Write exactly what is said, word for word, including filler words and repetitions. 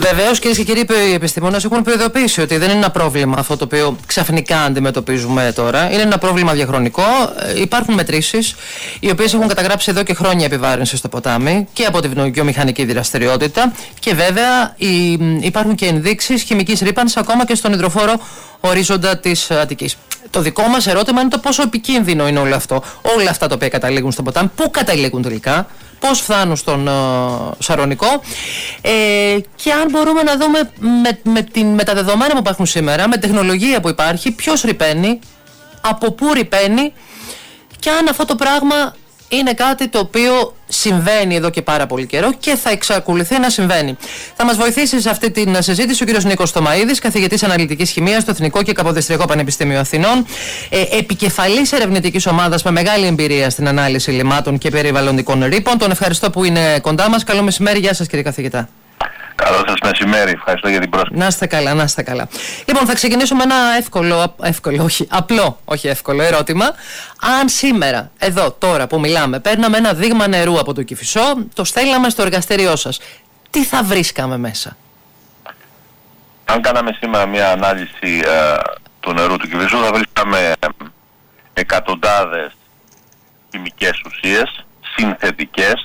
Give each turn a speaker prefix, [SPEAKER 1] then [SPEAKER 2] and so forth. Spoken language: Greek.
[SPEAKER 1] Βεβαίως, κυρίες και κύριοι, οι επιστήμονες έχουν προειδοποιήσει ότι δεν είναι ένα πρόβλημα αυτό το οποίο ξαφνικά αντιμετωπίζουμε τώρα. Είναι ένα πρόβλημα διαχρονικό. Υπάρχουν μετρήσεις, οι οποίες έχουν καταγράψει εδώ και χρόνια επιβάρυνση στο ποτάμι και από την βιομηχανική δραστηριότητα. Και βέβαια υπάρχουν και ενδείξεις χημικής ρύπανσης ακόμα και στον υδροφόρο ορίζοντα της Αττικής. Το δικό μας ερώτημα είναι το πόσο επικίνδυνο είναι όλο αυτό. Όλα αυτά τα οποία καταλήγουν στο ποτάμι, πού καταλήγουν τελικά, πώς φτάνουν στον uh, Σαρονικό, ε, και αν μπορούμε να δούμε με, με, την, με τα δεδομένα που υπάρχουν σήμερα, με τεχνολογία που υπάρχει, ποιος ρυπαίνει, από πού ρυπαίνει και αν αυτό το πράγμα είναι κάτι το οποίο συμβαίνει εδώ και πάρα πολύ καιρό και θα εξακολουθεί να συμβαίνει. Θα μας βοηθήσει σε αυτή τη συζήτηση ο κ. Νίκος Στομαίδης, καθηγητής αναλυτικής χημείας στο Εθνικό και Καποδιστριακό Πανεπιστήμιο Αθηνών, ε, επικεφαλής ερευνητικής ομάδας με μεγάλη εμπειρία στην ανάλυση λιμάτων και περιβαλλοντικών ρήπων. Τον ευχαριστώ που είναι κοντά μας. Καλό μεσημέρι. Γεια σας, κύριε καθηγητά.
[SPEAKER 2] Καλό σας μεσημέρι. Ευχαριστώ για την πρόσκληση.
[SPEAKER 1] Να είστε καλά, να είστε καλά. Λοιπόν, θα ξεκινήσω με ένα εύκολο, εύκολο, όχι, απλό, όχι εύκολο ερώτημα. Αν σήμερα, εδώ, τώρα που μιλάμε, παίρναμε ένα δείγμα νερού από το Κηφισό, το στέλναμε στο εργαστήριό σας, τι θα βρίσκαμε μέσα?
[SPEAKER 2] Αν κάναμε σήμερα μια ανάλυση ε, του νερού του Κηφισού, θα βρίσκαμε εκατοντάδες χημικές ουσίες, συνθετικές,